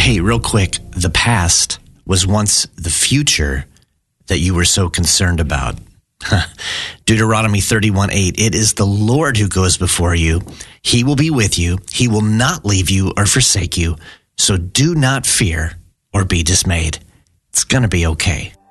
Hey, real quick, the past was once the future that you were so concerned about. Deuteronomy 31:8, it is the Lord who goes before you. He will be with you. He will not leave you or forsake you. So do not fear or be dismayed. It's going to be okay.